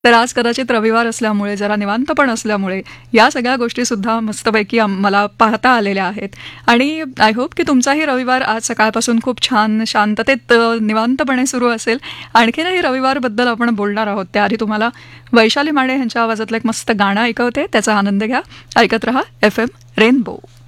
तर आज कदाचित रविवार असल्यामुळे, जरा निवांत पण असल्यामुळे या सगळ्या गोष्टीसुद्धा मस्तपैकी मला पाहता आलेल्या आहेत. आणि आय होप की तुमचाही रविवार आज सकाळपासून खूप छान शांततेत निवांतपणे सुरू असेल. आणखीनही रविवारबद्दल आपण बोलणार आहोत. त्याआधी तुम्हाला वैशाली माने यांच्या आवाजातलं एक मस्त गाणं ऐकवते. त्याचा आनंद घ्या. ऐकत रहा FM रेनबो.